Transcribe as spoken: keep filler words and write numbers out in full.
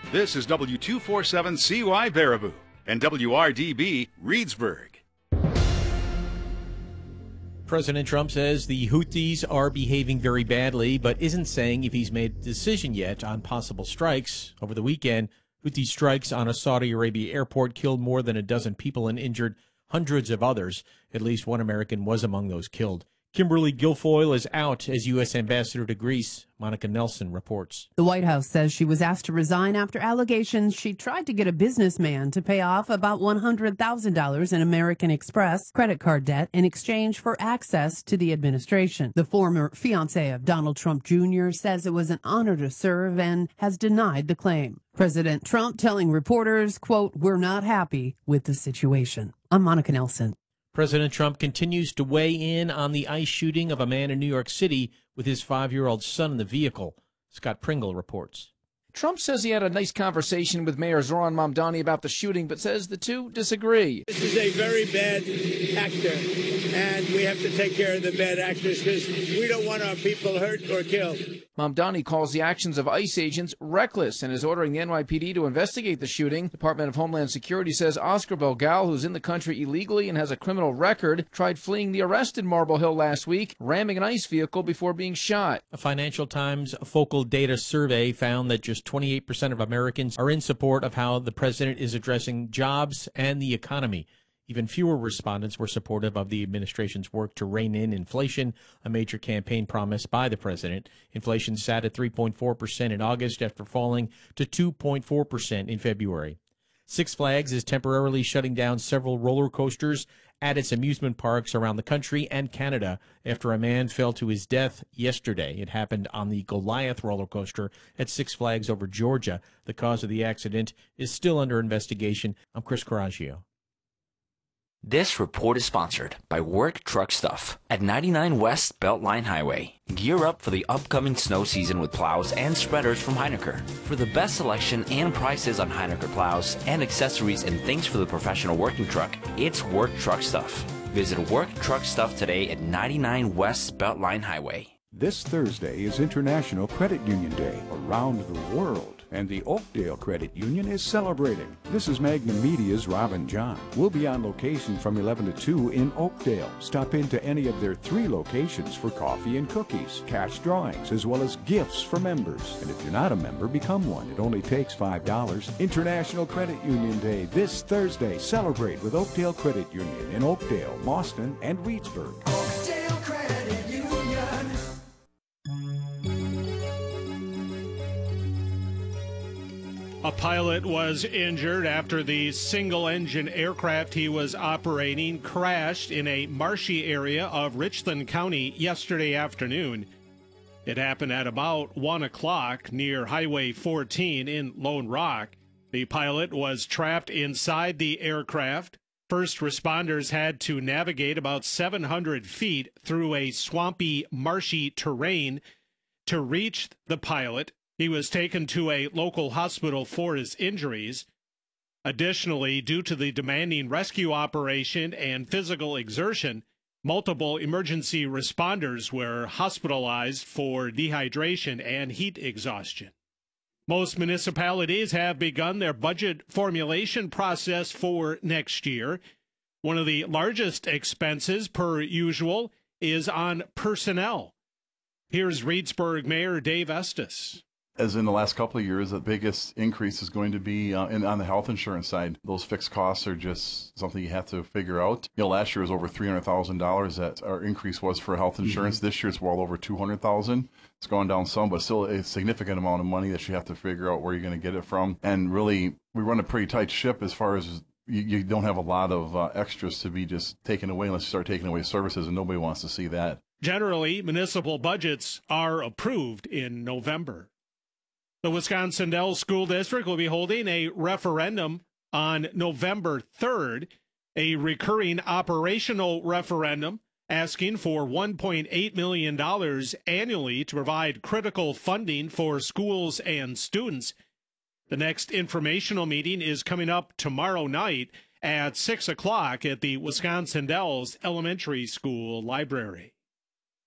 This is W two forty-seven C Y Baraboo and W R D B Reedsburg. President Trump says the Houthis are behaving very badly, but isn't saying if he's made a decision yet on possible strikes. Over the weekend, Houthi strikes on a Saudi Arabia airport killed more than a dozen people and injured hundreds of others. At least one American was among those killed. Kimberly Guilfoyle is out as U S Ambassador to Greece. Monica Nelson reports. The White House says she was asked to resign after allegations she tried to get a businessman to pay off about one hundred thousand dollars in American Express credit card debt in exchange for access to the administration. The former fiancé of Donald Trump Junior says it was an honor to serve and has denied the claim. President Trump telling reporters, quote, "We're not happy with the situation." I'm Monica Nelson. President Trump continues to weigh in on the ICE shooting of a man in New York City with his five-year-old son in the vehicle. Scott Pringle reports. Trump says he had a nice conversation with Mayor Zohran Mamdani about the shooting, but says the two disagree. This is a very bad actor, and we have to take care of the bad actors because we don't want our people hurt or killed. Mamdani calls the actions of ICE agents reckless and is ordering the N Y P D to investigate the shooting. Department of Homeland Security says Oscar Belgal, who's in the country illegally and has a criminal record, tried fleeing the arrest in Marble Hill last week, ramming an ICE vehicle before being shot. A Financial Times Focal Data survey found that just twenty-eight percent of Americans are in support of how the president is addressing jobs and the economy. Even fewer respondents were supportive of the administration's work to rein in inflation, a major campaign promise by the president. Inflation sat at three point four percent in August after falling to two point four percent in February. Six Flags is temporarily shutting down several roller coasters at its amusement parks around the country and Canada after a man fell to his death yesterday. It happened on the Goliath roller coaster at Six Flags over Georgia. The cause of the accident is still under investigation. I'm Chris Coraggio. This report is sponsored by Work Truck Stuff at ninety-nine West Beltline Highway. Gear up for the upcoming snow season with plows and spreaders from Heinecker. For the best selection and prices on Heinecker plows and accessories and things for the professional working truck, it's Work Truck Stuff. Visit Work Truck Stuff today at ninety-nine West Beltline Highway. This Thursday is International Credit Union Day around the world, and the Oakdale Credit Union is celebrating. This is Magnum Media's Robin John. We'll be on location from eleven to two in Oakdale. Stop into any of their three locations for coffee and cookies, cash drawings, as well as gifts for members. And if you're not a member, become one. It only takes five dollars. International Credit Union Day this Thursday. Celebrate with Oakdale Credit Union in Oakdale, Boston, and Reedsburg. Oakdale Credit Union. A pilot was injured after the single-engine aircraft he was operating crashed in a marshy area of Richland County yesterday afternoon. It happened at about one o'clock near Highway fourteen in Lone Rock. The pilot was trapped inside the aircraft. First responders had to navigate about seven hundred feet through a swampy, marshy terrain to reach the pilot. He was taken to a local hospital for his injuries. Additionally, due to the demanding rescue operation and physical exertion, multiple emergency responders were hospitalized for dehydration and heat exhaustion. Most municipalities have begun their budget formulation process for next year. One of the largest expenses, per usual, is on personnel. Here's Reedsburg Mayor Dave Estes. As in the last couple of years, the biggest increase is going to be uh, in, on the health insurance side. Those fixed costs are just something you have to figure out. You know, last year was over three hundred thousand dollars that our increase was for health insurance. Mm-hmm. This year it's well over two hundred thousand dollars. It's gone down some, but still a significant amount of money that you have to figure out where you're going to get it from. And really, we run a pretty tight ship as far as you, you don't have a lot of uh, extras to be just taken away unless you start taking away services, and nobody wants to see that. Generally, municipal budgets are approved in November. The Wisconsin Dells School District will be holding a referendum on November third, a recurring operational referendum asking for one point eight million dollars annually to provide critical funding for schools and students. The next informational meeting is coming up tomorrow night at six o'clock at the Wisconsin Dells Elementary School Library.